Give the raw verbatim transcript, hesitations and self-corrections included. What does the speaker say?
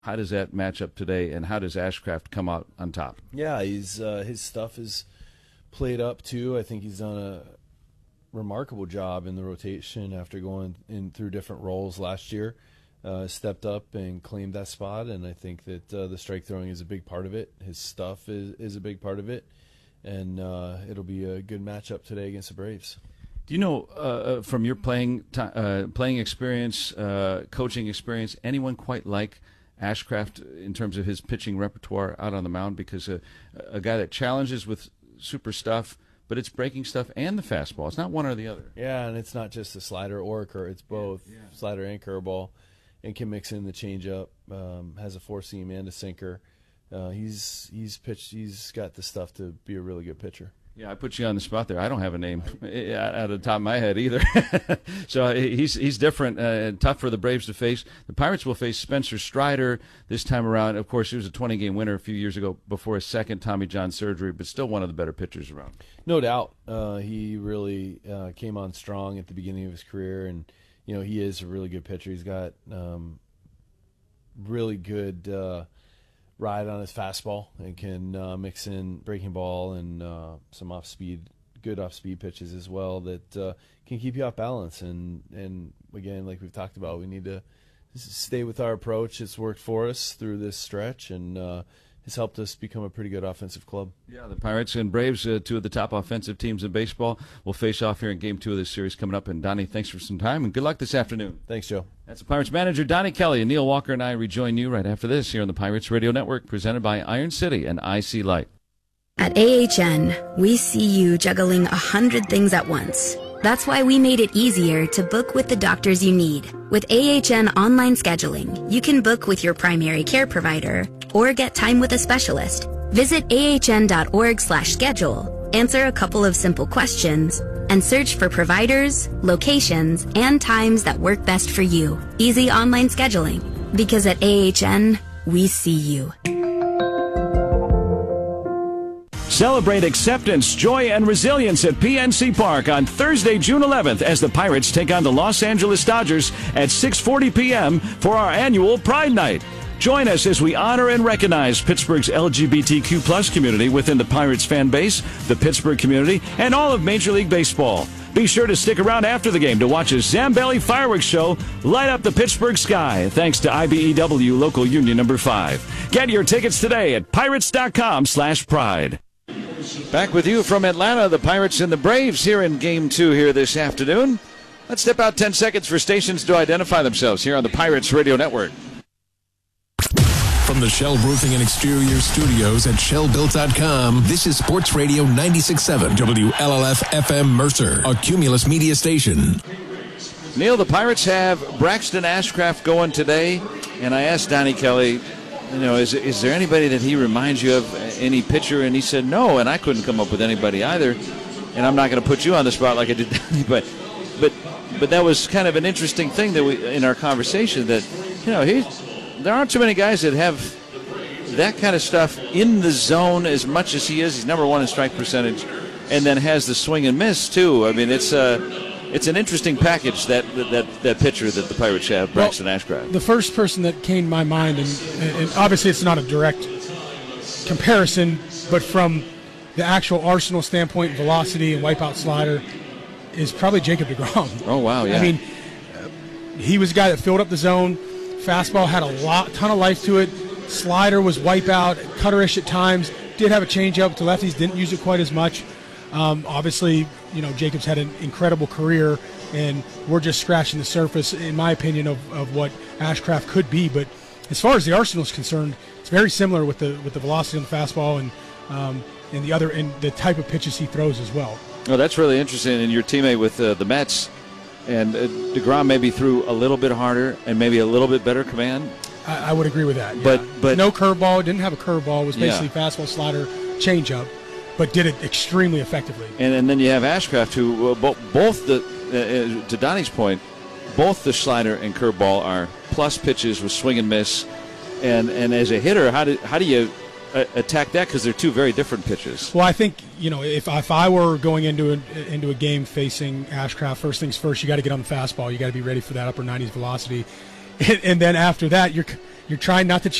How does that match up today, and how does Ashcraft come out on top? Yeah, he's uh, his stuff is played up too. I think he's done a remarkable job in the rotation after going in through different roles last year. Uh, stepped up and claimed that spot, and I think that uh, the strike throwing is a big part of it. His stuff is, is a big part of it, and uh, it'll be a good matchup today against the Braves. Do you know, uh, from your playing t- uh, playing experience, uh, coaching experience, anyone quite like Ashcraft in terms of his pitching repertoire out on the mound? Because a, a guy that challenges with super stuff, but it's breaking stuff and the fastball. It's not one or the other. Yeah, and it's not just a slider or a curve. It's both yeah, yeah. slider and curveball, and can mix in the changeup. Um, has a four seam and a sinker. Uh, he's he's pitched. He's got the stuff to be a really good pitcher. Yeah, I put you on the spot there. I don't have a name out of the top of my head either. So he's he's different uh, and tough for the Braves to face. The Pirates will face Spencer Strider this time around. Of course, he was a twenty-game winner a few years ago before his second Tommy John surgery, but still one of the better pitchers around. No doubt. Uh, he really uh, came on strong at the beginning of his career, and you know he is a really good pitcher. He's got um, really good uh, ride on his fastball and can uh, mix in breaking ball and uh, some off speed, good off speed pitches as well that uh, can keep you off balance. And and again, like we've talked about, we need to stay with our approach. It's worked for us through this stretch, and uh, has helped us become a pretty good offensive club. Yeah, the Pirates and Braves, uh, two of the top offensive teams in baseball, will face off here in Game Two of this series coming up. And Donnie, thanks for some time, and good luck this afternoon. Thanks, Joe. That's the Pirates manager, Donnie Kelly. And Neil Walker and I rejoin you right after this here on the Pirates Radio Network, presented by Iron City and I C Light. At A H N, we see you juggling a hundred things at once. That's why we made it easier to book with the doctors you need. With A H N online scheduling, you can book with your primary care provider or get time with a specialist. Visit ahn.org slash schedule, answer a couple of simple questions, and search for providers, locations, and times that work best for you. Easy online scheduling. Because at A H N, we see you. Celebrate acceptance, joy, and resilience at P N C Park on Thursday, June eleventh, as the Pirates take on the Los Angeles Dodgers at six forty p.m. for our annual Pride Night. Join us as we honor and recognize Pittsburgh's L G B T Q plus community within the Pirates fan base, the Pittsburgh community, and all of Major League Baseball. Be sure to stick around after the game to watch a Zambelli fireworks show light up the Pittsburgh sky, thanks to I B E W Local Union Number five. Get your tickets today at pirates.com slash pride. Back with you from Atlanta, the Pirates and the Braves here in Game two here this afternoon. Let's step out ten seconds for stations to identify themselves here on the Pirates Radio Network. From the Shell Roofing and Exterior Studios at shell built dot com, this is Sports Radio ninety-six point seven W L L F F M Mercer, a Cumulus media station. Neil, the Pirates have Braxton Ashcraft going today, and I asked Donnie Kelly, you know, is is there anybody that he reminds you of, any pitcher? And he said no, and I couldn't come up with anybody either. And I'm not going to put you on the spot like I did Donnie, but but but that was kind of an interesting thing that we in our conversation that, you know, he there aren't too many guys that have that kind of stuff in the zone as much as he is. He's number one in strike percentage, and then has the swing and miss too. I mean, it's a it's an interesting package, that that that pitcher that the Pirates have, Braxton well, Ashcraft. The first person that came to my mind, and, and obviously it's not a direct comparison, but from the actual arsenal standpoint, velocity and wipeout slider, is probably Jacob deGrom. Oh wow, yeah. I mean, he was a guy that filled up the zone. Fastball had a lot, ton of life to it. Slider was wipeout, cutterish at times. Did have a changeup to lefties, didn't use it quite as much. Um, obviously, you know, Jacob's had an incredible career, and we're just scratching the surface, in my opinion, of, of what Ashcraft could be. But as far as the arsenal is concerned, it's very similar with the with the velocity on the fastball and um, and the other and the type of pitches he throws as well. Oh, that's really interesting. And your teammate with uh, the Mets, and uh, deGrom maybe threw a little bit harder and maybe a little bit better command. I, I would agree with that. Yeah. But but no curveball, didn't have a curveball. It was basically yeah. fastball, slider, changeup, but did it extremely effectively. And, and then you have Ashcraft, who uh, bo- both the uh, to Donnie's point, both the slider and curveball are plus pitches with swing and miss. And and as a hitter, how do how do you uh, attack that? Because they're two very different pitches. Well, I think, you know, if if I were going into a, into a game facing Ashcraft, first things first, you got to get on the fastball. You got to be ready for that upper nineties velocity, and, and then after that, you're You're trying not to